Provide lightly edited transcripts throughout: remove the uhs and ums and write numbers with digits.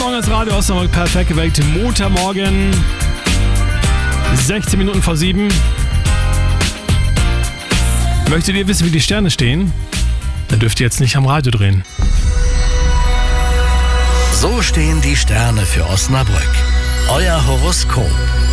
Morgen als Radio Osnabrück, perfekt geweckt. Montagmorgen, 16 Minuten vor 7. Möchtet ihr wissen, wie die Sterne stehen? Dann dürft ihr jetzt nicht am Radio drehen. So stehen die Sterne für Osnabrück. Euer Horoskop.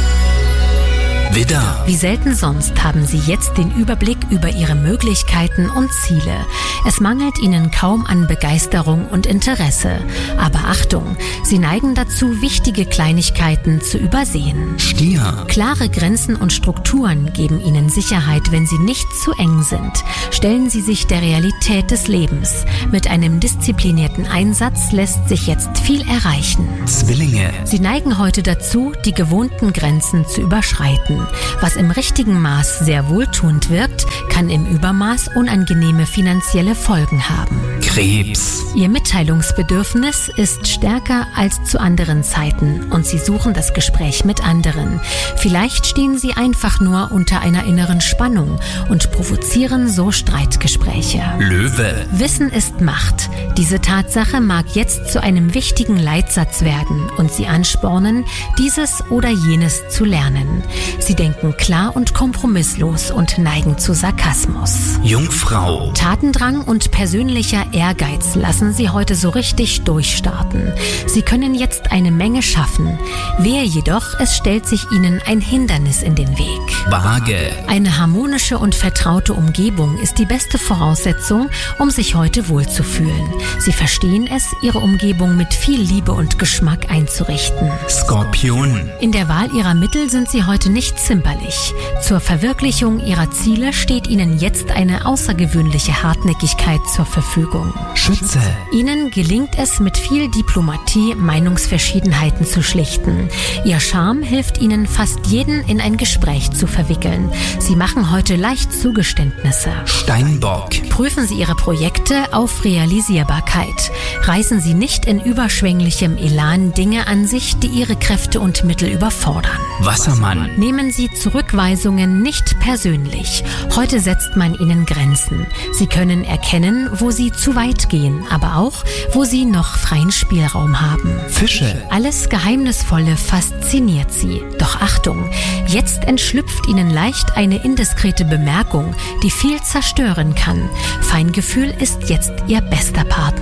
Widder. Wie selten sonst haben Sie jetzt den Überblick über Ihre Möglichkeiten und Ziele. Es mangelt Ihnen kaum an Begeisterung und Interesse. Aber Achtung, Sie neigen dazu, wichtige Kleinigkeiten zu übersehen. Stier. Klare Grenzen und Strukturen geben Ihnen Sicherheit, wenn sie nicht zu eng sind. Stellen Sie sich der Realität des Lebens. Mit einem disziplinierten Einsatz lässt sich jetzt viel erreichen. Zwillinge. Sie neigen heute dazu, die gewohnten Grenzen zu überschreiten. Was im richtigen Maß sehr wohltuend wirkt, kann im Übermaß unangenehme finanzielle Folgen haben. Krebs. Ihr Mitteilungsbedürfnis ist stärker als zu anderen Zeiten und Sie suchen das Gespräch mit anderen. Vielleicht stehen Sie einfach nur unter einer inneren Spannung und provozieren so Streitgespräche. Löwe. Wissen ist Macht. Diese Tatsache mag jetzt zu einem wichtigen Leitsatz werden und Sie anspornen, dieses oder jenes zu lernen. Sie denken klar und kompromisslos und neigen zu Sarkasmus. Jungfrau. Tatendrang und persönlicher Ehrgeiz lassen Sie heute so richtig durchstarten. Sie können jetzt eine Menge schaffen. Wehe jedoch, es stellt sich Ihnen ein Hindernis in den Weg. Waage. Eine harmonische und vertraute Umgebung ist die beste Voraussetzung, um sich heute wohlzufühlen. Sie verstehen es, Ihre Umgebung mit viel Liebe und Geschmack einzurichten. Skorpion. In der Wahl Ihrer Mittel sind Sie heute nicht zimperlich. Zur Verwirklichung Ihrer Ziele steht Ihnen jetzt eine außergewöhnliche Hartnäckigkeit zur Verfügung. Schütze. Ihnen gelingt es mit viel Diplomatie, Meinungsverschiedenheiten zu schlichten. Ihr Charme hilft Ihnen, fast jeden in ein Gespräch zu verwickeln. Sie machen heute leicht Zugeständnisse. Steinbock. Prüfen Sie Ihre Projekte auf Realisierbarkeit. Reißen Sie nicht in überschwänglichem Elan Dinge an sich, die Ihre Kräfte und Mittel überfordern. Wassermann. Nehmen Sie Zurückweisungen nicht persönlich. Heute setzt man Ihnen Grenzen. Sie können erkennen, wo Sie zu weit gehen, aber auch, wo Sie noch freien Spielraum haben. Fische. Alles Geheimnisvolle fasziniert Sie. Doch Achtung, jetzt entschlüpft Ihnen leicht eine indiskrete Bemerkung, die viel zerstören kann. Feingefühl ist jetzt Ihr bester Partner.